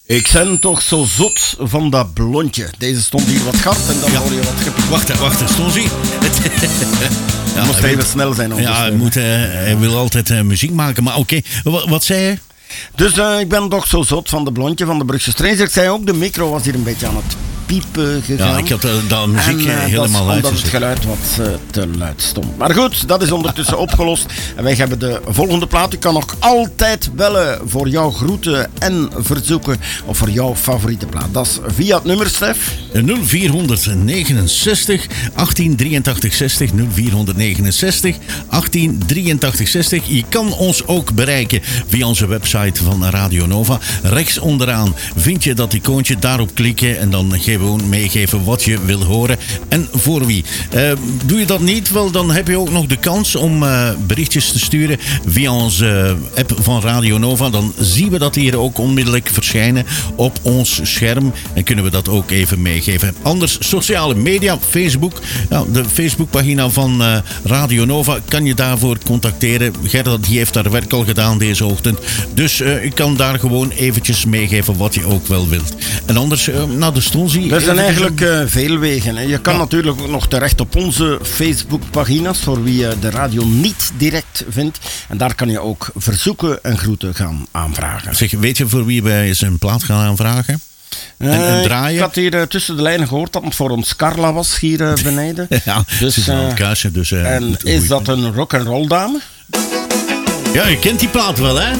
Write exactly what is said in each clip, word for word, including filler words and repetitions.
Ik ben toch zo zot van dat blondje. Deze stond hier wat hard en dan Ja. hoor je wat gepiep. Wacht, wacht, Stonzie. Je moest hij even wil- snel zijn. Ja, hij, moet, uh, hij wil altijd uh, muziek maken. Maar oké, okay. wat, wat zei je? Dus uh, ik ben toch zo zot van de blondje van de Brugse Stranger. Ik zei ook, de micro was hier een beetje aan het piepen gegaan. Ja, ik had uh, dat muziek en, uh, helemaal dat is omdat uitgezet. het geluid wat uh, te luid stond. Maar goed, dat is ondertussen opgelost. En wij hebben de volgende plaat. U kan nog altijd bellen voor jouw groeten en verzoeken. Of voor jouw favoriete plaat. Dat is via het nummer, Stef. nul vier negenenzestig achttien drieëntachtig zestig nul vier negenenzestig achttien drieëntachtig zestig. Je kan ons ook bereiken via onze website van Radio Nova. Rechts onderaan vind je dat icoontje. Daarop klikken en dan gewoon meegeven wat je wil horen en voor wie. Uh, doe je dat niet, wel, dan heb je ook nog de kans om uh, berichtjes te sturen via onze uh, app van Radio Nova. Dan zien we dat hier ook onmiddellijk verschijnen op ons scherm en kunnen we dat ook even meegeven. Anders sociale media, Facebook. Nou, de Facebookpagina van uh, Radio Nova kan je daarvoor contacteren. Gerda die heeft haar werk al gedaan deze ochtend. Dus uh, je kan daar gewoon eventjes meegeven wat je ook wel wilt. En anders, uh, nou de Stonzie. Er zijn eigenlijk uh, veel wegen. Hè. Je kan Ja. natuurlijk ook nog terecht op onze Facebookpagina's, voor wie uh, de radio niet direct vindt. En daar kan je ook verzoeken en groeten gaan aanvragen. Zeg, weet je voor wie wij eens een plaat gaan aanvragen? En, en Uh, draaien? ik had hier uh, tussen de lijnen gehoord dat het voor ons Carla was hier uh, beneden. Ja, Dus, ze is aan uh, het kuisen, dus... Uh, en moet- is moet- dat een rock'n'roll dame? Ja, je kent die plaat wel, hè?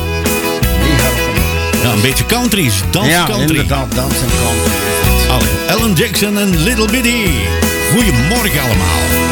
Ja, een beetje country, dans Ja, country. inderdaad, dans en country. Allee, Alan Jackson en Little Bitty. Goedemorgen allemaal.